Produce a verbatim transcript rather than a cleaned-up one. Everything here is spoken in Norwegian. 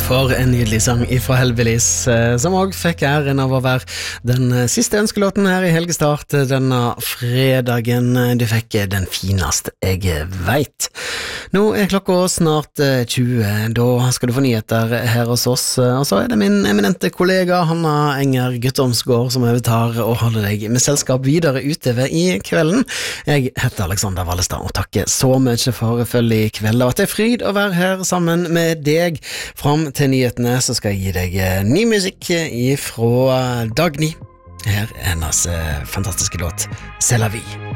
For en nydelig sang ifra Hellbillies, som også fikk æren av å være den siste ønskelåten her i Helgestart denne fredagen. Du fikk den fineste jeg vet. Nå er klokka snart tjue, da skal du få nyheter her hos oss, og så er det min eminente kollega Hanna Enger Guttormsgård som overtar og holder deg med selskap videre utover i kvelden. Jeg heter Alexander Wallestad og takker så mye for følge i kveld, og at det er fryd å være her sammen med deg. Fram til nyhetene så skal jeg gi deg ny musikk ifra Dagny. Her er hennes fantastiske låt C'est la vie.